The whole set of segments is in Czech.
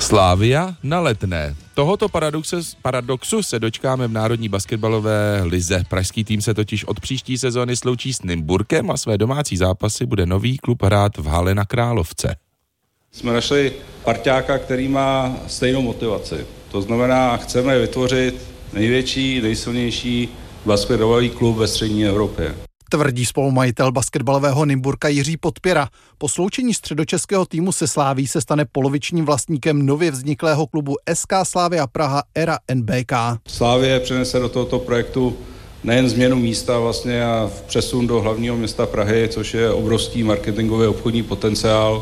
Slavia na Letné. Tohoto paradoxu se dočkáme v Národní basketbalové lize. Pražský tým se totiž od příští sezóny sloučí s Nymburkem a své domácí zápasy bude nový klub hrát v hale na Královce. Jsme našli parťáka, který má stejnou motivaci. To znamená, chceme vytvořit největší, nejsilnější basketbalový klub ve střední Evropě. Tvrdí spolumajitel basketbalového Nymburka Jiří Podpěra. Po sloučení středočeského týmu se Slaví se stane polovičním vlastníkem nově vzniklého klubu SK Slavia Praha Era NBK. Slavie přinese do tohoto projektu nejen změnu místa vlastně a přesun do hlavního města Prahy, což je obrovský marketingový obchodní potenciál,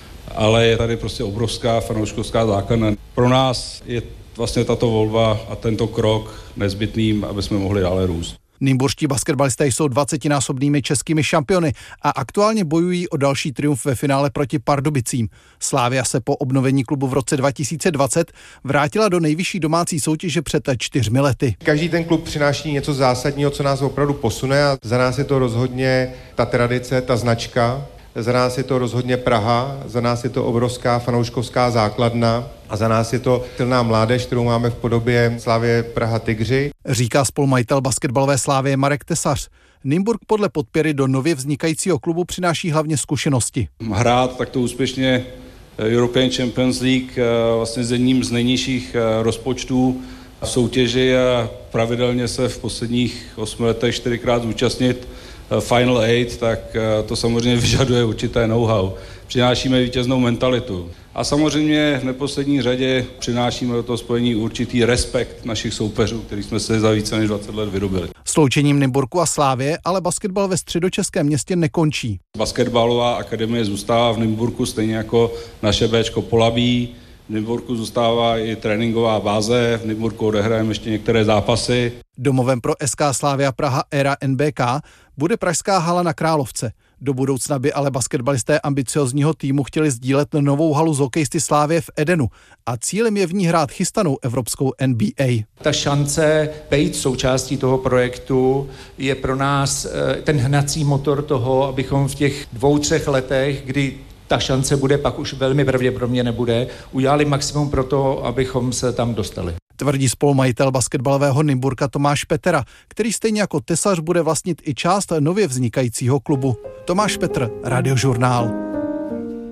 ale je tady prostě obrovská fanouškovská základna. Pro nás je vlastně tato volba a tento krok nezbytným, aby jsme mohli dále růst. Nymburští basketbalisté jsou 20násobnými českými šampiony a aktuálně bojují o další triumf ve finále proti Pardubicím. Slavia se po obnovení klubu v roce 2020 vrátila do nejvyšší domácí soutěže před 4 lety. Každý ten klub přináší něco zásadního, co nás opravdu posune a za nás je to rozhodně ta tradice, ta značka. Za nás je to rozhodně Praha, za nás je to obrovská fanouškovská základna a za nás je to silná mládež, kterou máme v podobě Slavie Praha Tygři. Říká spolumajitel basketbalové Slavie Marek Tesař. Nymburk podle Podpěry do nově vznikajícího klubu přináší hlavně zkušenosti. Hrát takto úspěšně European Champions League vlastně s jedním z nejnižších rozpočtů v soutěži a pravidelně se v posledních 8 letech 4krát zúčastnit Final 8, tak to samozřejmě vyžaduje určité know-how. Přinášíme vítěznou mentalitu. A samozřejmě v neposlední řadě přinášíme do toho spojení určitý respekt našich soupeřů, který jsme se za více než 20 let vyrobili. Sloučením Nymburku a Slavie ale basketbal ve středočeském městě nekončí. Basketbalová akademie zůstává v Nymburku, stejně jako naše Bčko Polabí. V Nymburku zůstává i tréninková báze, v Nymburku odehrajeme ještě některé zápasy. Domovem pro SK Slavia Praha Era NBK bude pražská hala na Královce. Do budoucna by ale basketbalisté ambiciozního týmu chtěli sdílet novou halu z hokejisty Slavie v Edenu a cílem je v ní hrát chystanou evropskou NBA. Ta šance být součástí toho projektu je pro nás ten hnací motor toho, abychom v těch 2-3 letech, kdy ta šance bude, pak už velmi pravděpodobně nebude, udělali maximum pro to, abychom se tam dostali. Tvrdí spolumajitel basketbalového Nymburka Tomáš Petera, který stejně jako Tesař bude vlastnit i část nově vznikajícího klubu. Tomáš Petr, Radiožurnál.